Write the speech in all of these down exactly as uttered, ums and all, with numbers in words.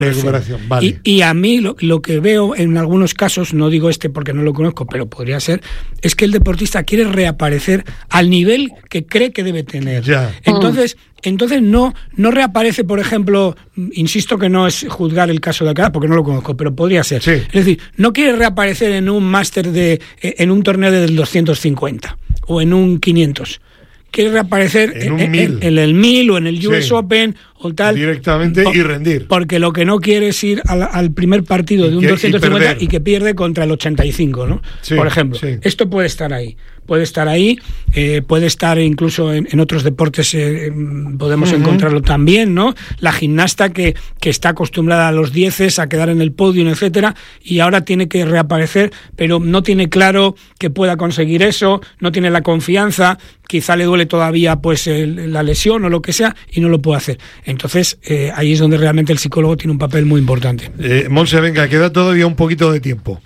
recuperación, vale. Y, y a mí lo, lo que veo en algunos casos, no digo este porque no lo conozco, pero podría ser, es que el deportista quiere reaparecer al nivel que cree que debe tener. Ya. Entonces, entonces no, no reaparece, por ejemplo, insisto que no es juzgar el caso de acá, porque no lo conozco, pero podría ser. Sí. Es decir, no quiere reaparecer en un máster de, en un torneo del doscientos cincuenta o en un quinientos. Quiere reaparecer en, un en, mil. en, en el mil o en el U S Sí. Open o tal. Directamente por, y rendir. Porque lo que no quiere es ir al, al primer partido de un que, doscientos cincuenta y, y que pierde contra el ochenta y cinco, ¿no? Sí, por ejemplo. Sí. Esto puede estar ahí. Puede estar ahí, eh, puede estar incluso en, en otros deportes, eh, podemos uh-huh. encontrarlo también, ¿no? La gimnasta que, que está acostumbrada a los dieces, a quedar en el podio, etcétera, y ahora tiene que reaparecer, pero no tiene claro que pueda conseguir eso, no tiene la confianza, quizá le duele todavía pues el, la lesión o lo que sea, y no lo puede hacer. Entonces, eh, ahí es donde realmente el psicólogo tiene un papel muy importante. Eh, Monse, venga, queda todavía un poquito de tiempo.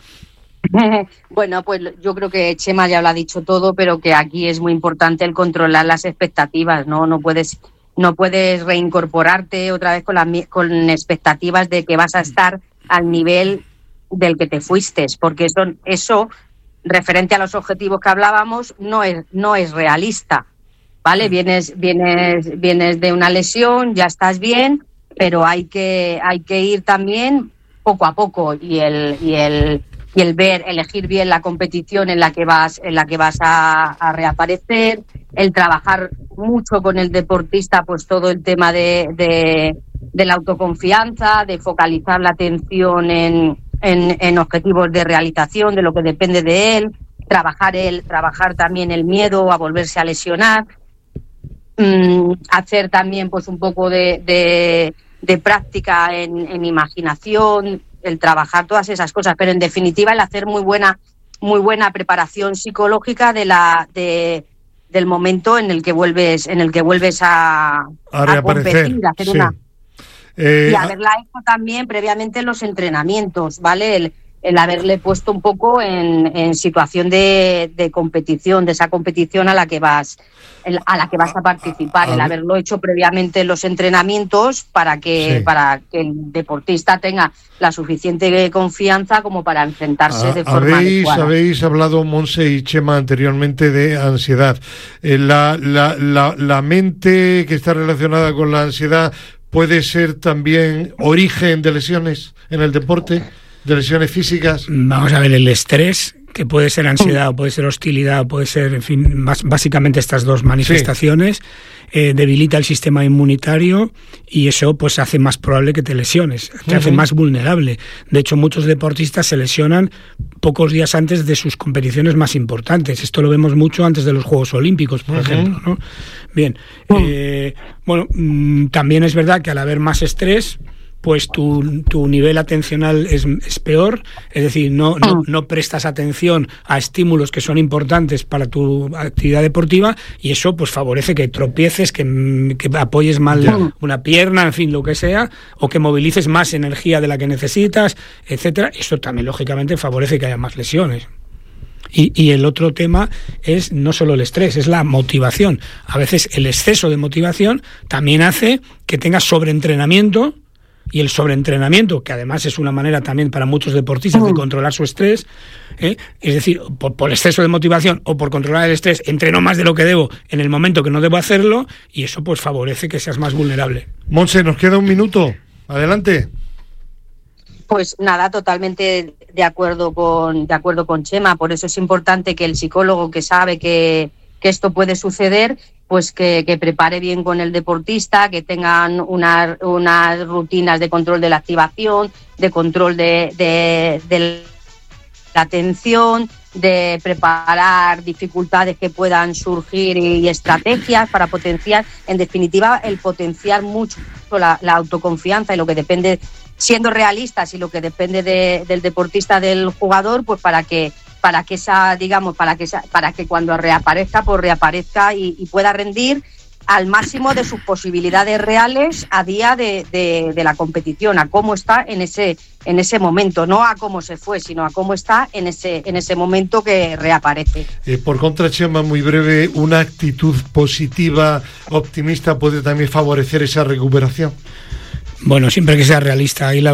Bueno, pues yo creo que Chema ya lo ha dicho todo, pero que aquí es muy importante el controlar las expectativas, ¿no? No puedes, no puedes reincorporarte otra vez con, la, con expectativas de que vas a estar al nivel del que te fuiste, porque eso, eso referente a los objetivos que hablábamos, no es, no es realista, ¿vale? Vienes, vienes, vienes de una lesión, ya estás bien, pero hay que, hay que ir también poco a poco y el, y el y el ver, elegir bien la competición en la que vas, en la que vas a, a reaparecer, el trabajar mucho con el deportista, pues todo el tema de, de, de la autoconfianza, de focalizar la atención en, en, en objetivos de realización, de lo que depende de él, trabajar el, trabajar también el miedo a volverse a lesionar, mmm, hacer también pues un poco de, de, de práctica en, en imaginación, el trabajar todas esas cosas, pero en definitiva el hacer muy buena muy buena preparación psicológica de la de del momento en el que vuelves en el que vuelves a, a, a competir, a hacer sí. una eh, y haberla hecho también previamente en los entrenamientos, ¿vale? El, el haberle puesto un poco en, en situación de, de competición, de esa competición a la que vas a la que vas a participar, a, a, el haberlo hecho previamente en los entrenamientos para que, sí. para que el deportista tenga la suficiente confianza como para enfrentarse a, de forma habéis, adecuada. Habéis hablado, Monse y Chema, anteriormente de ansiedad. Eh, la, la, la, la mente que está relacionada con la ansiedad puede ser también origen de lesiones en el deporte, de lesiones físicas. Vamos a ver, el estrés, que puede ser ansiedad o puede ser hostilidad o puede ser, en fin, más, básicamente estas dos manifestaciones, sí. eh, debilita el sistema inmunitario y eso pues hace más probable que te lesiones, te uh-huh. hace más vulnerable. De hecho, muchos deportistas se lesionan pocos días antes de sus competiciones más importantes. Esto lo vemos mucho antes de los Juegos Olímpicos, por uh-huh. ejemplo, ¿no? Bien, uh-huh. eh, bueno, mmm, también es verdad que al haber más estrés, pues tu, tu nivel atencional es, es peor, es decir, no, no, no prestas atención a estímulos que son importantes para tu actividad deportiva y eso pues favorece que tropieces, que, que apoyes mal yeah. una pierna, en fin, lo que sea, o que movilices más energía de la que necesitas, etcétera. Eso también, lógicamente, favorece que haya más lesiones. Y, y el otro tema es no solo el estrés, es la motivación. A veces el exceso de motivación también hace que tengas sobreentrenamiento. Y el sobreentrenamiento, que además es una manera también para muchos deportistas de controlar su estrés, ¿eh? Es decir, por, por exceso de motivación o por controlar el estrés, entreno más de lo que debo en el momento que no debo hacerlo y eso pues favorece que seas más vulnerable. Monse, nos queda un minuto. Adelante. Pues nada, totalmente de acuerdo con de acuerdo con Chema. Por eso es importante que el psicólogo que sabe que, que esto puede suceder, pues que, que prepare bien con el deportista, que tengan unas unas rutinas de control de la activación, de control de, de, de la atención, de preparar dificultades que puedan surgir y estrategias para potenciar, en definitiva, el potenciar mucho la, la autoconfianza y lo que depende, siendo realistas y lo que depende de, del deportista, del jugador, pues para que para que esa, digamos, para que esa, para que cuando reaparezca, pues reaparezca y, y pueda rendir al máximo de sus posibilidades reales a día de, de, de la competición, a cómo está en ese en ese momento, no a cómo se fue, sino a cómo está en ese en ese momento que reaparece. Eh, por contra, Chema, muy breve, una actitud positiva, optimista, puede también favorecer esa recuperación. Bueno, siempre que sea realista. Ahí la